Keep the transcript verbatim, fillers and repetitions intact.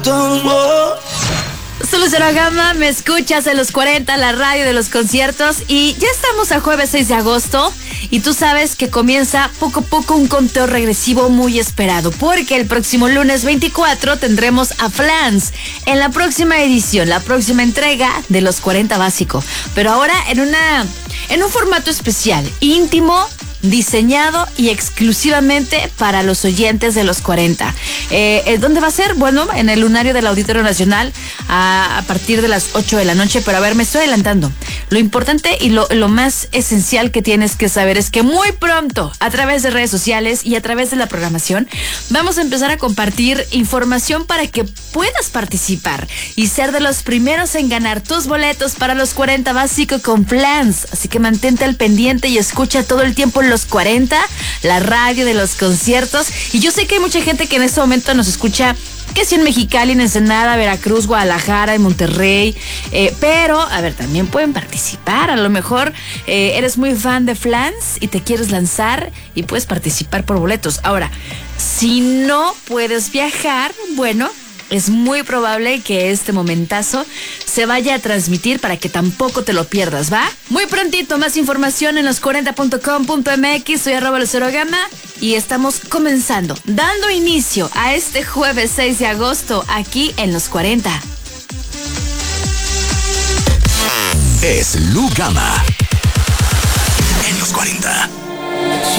Solo Cero Gama, me escuchas en los cuarenta, la radio de los conciertos. Y ya estamos a jueves seis de agosto. Y tú sabes que comienza poco a poco un conteo regresivo muy esperado, porque el próximo lunes veinticuatro tendremos a Flans en la próxima edición, la próxima entrega de los cuarenta Básico. Pero ahora en una en un formato especial, íntimo, diseñado y exclusivamente para los oyentes de los cuarenta. Eh, ¿Dónde va a ser? Bueno, en el Lunario del Auditorio Nacional a, a partir de las ocho de la noche. Pero a ver, me estoy adelantando. Lo importante y lo, lo más esencial que tienes que saber es que muy pronto, a través de redes sociales y a través de la programación, vamos a empezar a compartir información para que puedas participar y ser de los primeros en ganar tus boletos para los cuarenta Básico con Flans. Así que mantente al pendiente y escucha todo el tiempo los cuarenta, la radio de los conciertos. Y yo sé que hay mucha gente que en este momento nos escucha, que si en Mexicali, en Ensenada, Veracruz, Guadalajara, en Monterrey, eh, pero, a ver, también pueden participar. A lo mejor eh, eres muy fan de Flans y te quieres lanzar y puedes participar por boletos. Ahora, si no puedes viajar, bueno, es muy probable que este momentazo se vaya a transmitir para que tampoco te lo pierdas, ¿va? Muy prontito, más información en los cuarenta punto com punto m x. Soy arroba Lucero Gama y estamos comenzando, dando inicio a este jueves seis de agosto aquí en los cuarenta. Es Lu Gama en los cuarenta.